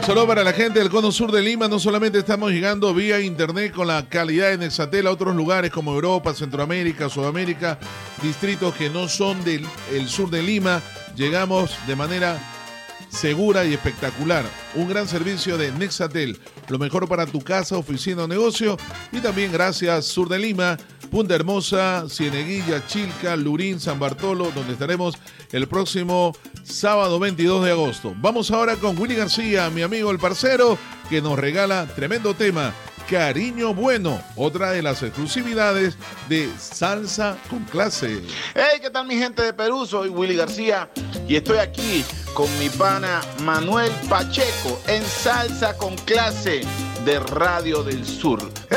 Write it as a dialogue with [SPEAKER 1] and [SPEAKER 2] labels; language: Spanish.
[SPEAKER 1] saludo para la gente del Cono Sur de Lima. No solamente estamos llegando vía internet con la calidad de Nexatel a otros lugares como Europa, Centroamérica, Sudamérica, distritos que no son del sur de Lima. Llegamos de manera segura y espectacular. Un gran servicio de Nexatel, lo mejor para tu casa, oficina o negocio. Y también gracias Sur de Lima, Punta Hermosa, Cieneguilla, Chilca, Lurín, San Bartolo, donde estaremos el próximo sábado 22 de agosto. Vamos ahora con Willy García, mi amigo el parcero, que nos regala tremendo tema, Cariño Bueno, otra de las exclusividades de Salsa con Clase.
[SPEAKER 2] Hey, ¿qué tal mi gente de Perú? Soy Willy García y estoy aquí con mi pana Manuel Pacheco en Salsa con Clase de Radio del Sur.